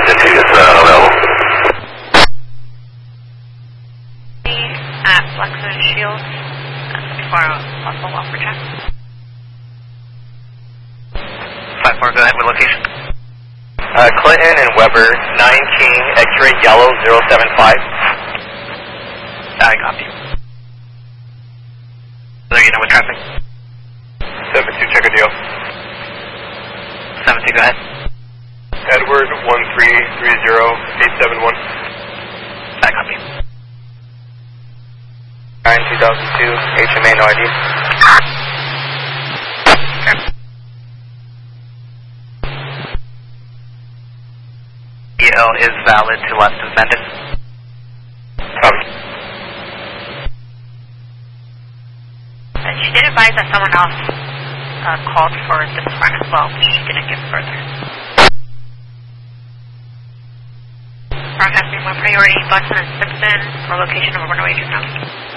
Agency is available. At Flexon Shields for a possible welfare check. 5-4, go ahead with location. Clinton and Weber, 9 King, X-ray yellow 075. I copy. There you know with traffic. 72, check a deal. 72, go ahead. Edward, 1330871. I copy. 2002, HMA, no ID. EL is valid to left of Mendon. She did advise that someone else called for this front as well, but she didn't give further. Broadcasting 1 priority, Boston and Simpson for location of a runaway now.